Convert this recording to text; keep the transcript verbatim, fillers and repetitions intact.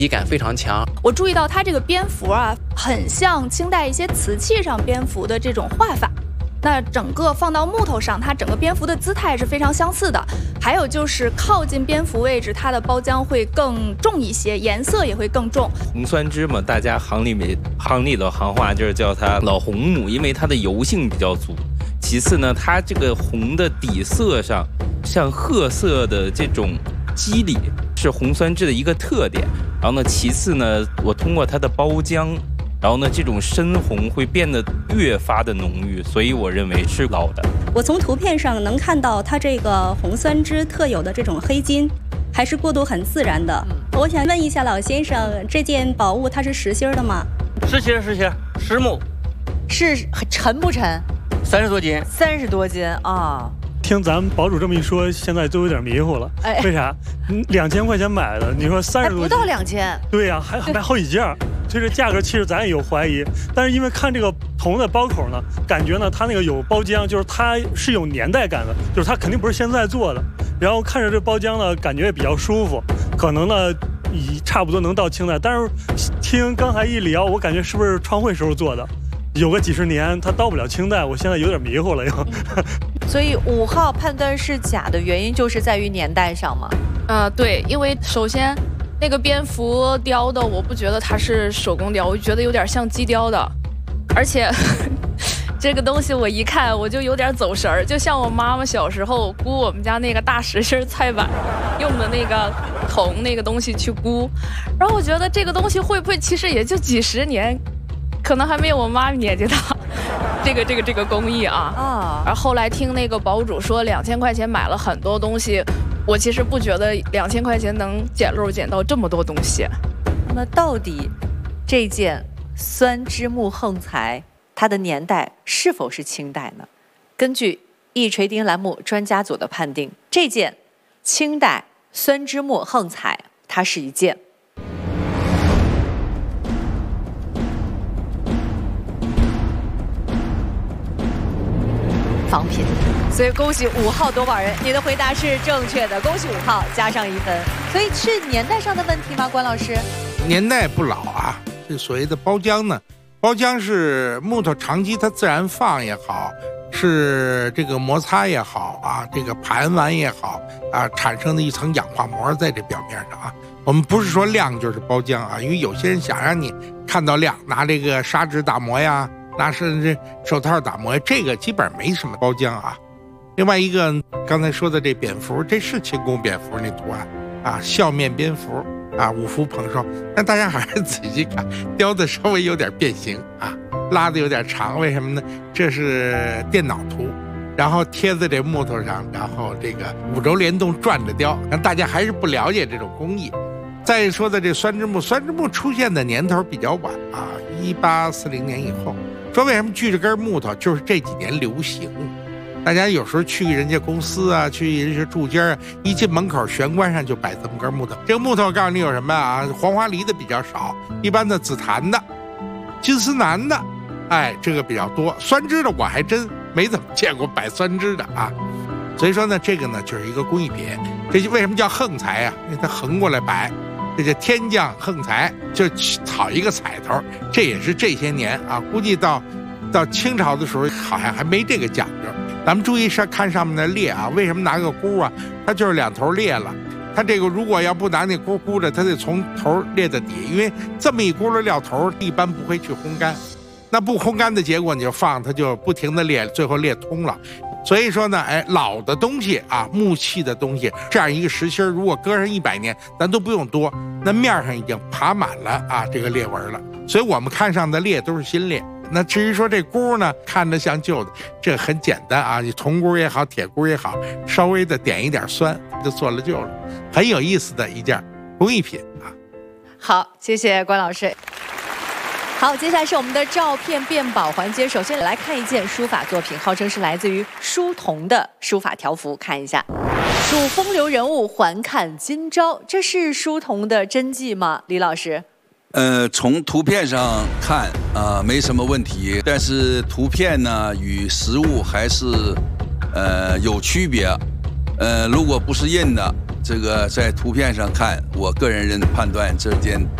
体感非常强。 我注意到它这个蝙蝠啊，很像清代一些瓷器上蝙蝠的这种画法。那整个放到木头上，它整个蝙蝠的姿态是非常相似的。还有就是靠近蝙蝠位置，它的包浆会更重一些，颜色也会更重。 红酸枝嘛，大家行里面行里的行话就是叫它老红木，因为它的油性比较足。其次呢，它这个红的底色上像褐色的这种肌理是红酸枝的一个特点。然后呢，其次呢，我通过它的包浆。然后呢，这种深红会变得越发的浓郁，所以我认为是老的。 我从图片上能看到它这个红酸枝特有的这种黑金，还是过渡很自然的。嗯、我想问一下老先生，这件宝物它是实心的吗？ 实心，实心，实木。 是沉不沉？ 三十多斤。 三十多斤啊！ 听咱们堡主这么一说，现在都有点迷糊了。哎，为啥？两千块钱买的，你说三十多斤， 还不到两千。 对呀、啊，还还买好几件。所以这价格其实咱也有怀疑，但是因为看这个铜的包口呢，感觉呢它那个有包浆，就是它是有年代感的，就是它肯定不是现在做的。然后看着这包浆呢，感觉也比较舒服，可能呢已差不多能到清代。但是听刚才一聊，我感觉是不是创汇时候做的？有个几十年，它到不了清代，我现在有点迷糊了又。 所以五号判断是假的原因就是在于年代上吗？ 呃，对，因为首先。那个蝙蝠雕的，我不觉得它是手工雕，我觉得有点像机雕的，而且这个东西我一看我就有点走神儿，就像我妈妈小时候箍我们家那个大实心菜板用的那个铜那个东西去箍，然后我觉得这个东西会不会其实也就几十年，可能还没有我妈年纪大。这个这个这个工艺啊，啊，而后来听那个堡主说两千块钱买了很多东西。我其实不觉得两千块钱能捡漏捡到这么多东西。 那么到底这件酸枝木横材它的年代是否是清代呢？根据一锤钉栏目专家组的判定，这件清代酸枝木横材它是一件仿品。所以恭喜五号多宝人，你的回答是正确的，恭喜五号加上一分。所以是年代上的问题吗，关老师？ 年代不老啊，这所谓的包浆呢，包浆是木头长期它自然放也好，是这个摩擦也好啊，这个盘完也好啊，产生的一层氧化膜在这表面上啊。我们不是说亮就是包浆啊，因为有些人想让你看到亮，拿这个砂纸打磨呀，拿甚至手套打磨，这个基本没什么包浆啊。另外一个刚才说的这蝙蝠，这是清宫蝙蝠那图案啊，笑面蝙蝠啊，五福捧寿，但大家还是仔细看，雕的稍微有点变形啊，拉的有点长，为什么呢？这是电脑图，然后贴在这木头上，然后这个五轴联动转着雕，但大家还是不了解这种工艺。再说的这酸枝木，酸枝木出现的年头比较晚啊，一八四零年以后。说为什么锯着根木头，就是这几年流行。大家有时候去人家公司啊，去人家住家啊，一进门口玄关上就摆这么根木头。这个木头我告诉你有什么啊？黄花梨的比较少，一般的紫檀的、金丝楠的，哎，这个比较多。酸枝的我还真没怎么见过摆酸枝的啊。所以说呢，这个呢就是一个工艺品。这为什么叫横材啊？因为它横过来摆，这叫天降横材，就讨一个彩头。这也是这些年啊，估计到到清朝的时候好像还没这个讲究。咱们注意上看上面的裂啊，为什么拿个箍啊？它就是两头裂了。它这个如果要不拿那箍箍着，它得从头裂到底，因为这么一箍的料头一般不会去烘干。那不烘干的结果，你就放它就不停的裂，最后裂通了。所以说呢，哎，老的东西啊，木器的东西，这样一个实心如果搁上一百年，咱都不用多，那面上已经爬满了啊这个裂纹了。所以我们看上的裂都是新裂。那至于说这箍呢，看着像旧的，这很简单啊，你铜箍也好，铁箍也好，稍微的点一点酸就做了旧了，很有意思的一件工艺品啊。 好，谢谢关老师。好，接下来是我们的照片辨宝环节。首先来看一件书法作品，号称是来自于书童的书法条幅，看一下。数风流人物，还看今朝，这是书童的真迹吗？李老师？ 呃，从图片上看啊、呃，没什么问题，但是图片呢与实物还是呃有区别。呃，如果不是印的， 这个在图片上看，我个人认判断这件